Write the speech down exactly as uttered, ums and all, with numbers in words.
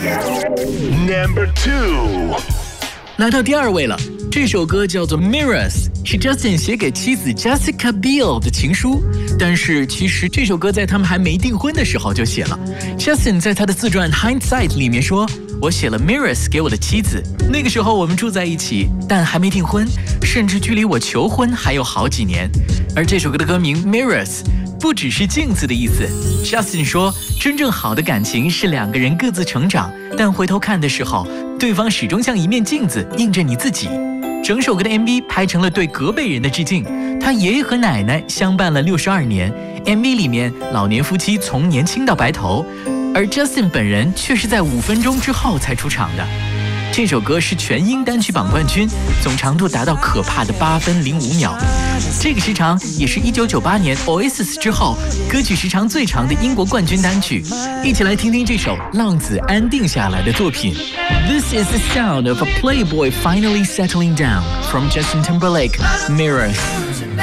Number two， 来到第二位了。这首歌叫做 Mirrors， 是 Justin 写给妻子 Jessica Biel 的情书。但是其实这首歌在他们还没订婚的时候就写了。Justin 在他的自传 Hindsight 里面说，我写了 Mirrors 给我的妻子，那个时候我们住在一起，但还没订婚，甚至距离我求婚还有好几年。而这首歌的歌名 Mirrors 不只是镜子的意思。Justin 说，真正好的感情是两个人各自成长，但回头看的时候，对方始终像一面镜子映着你自己。整首歌的 M V 拍成了对隔辈人的致敬，他爷爷和奶奶相伴了六十二年。M V 里面老年夫妻从年轻到白头，而 Justin 本人却是在五分钟之后才出场的。这首歌是全英单曲榜冠军，总长度达到可怕的八分零五秒。这个时长也是一九九八年 Oasis 之后歌曲时长最长的英国冠军单曲。一起来听听这首浪子安定下来的作品。This is the sound of a playboy finally settling down from Justin Timberlake, Mirrors.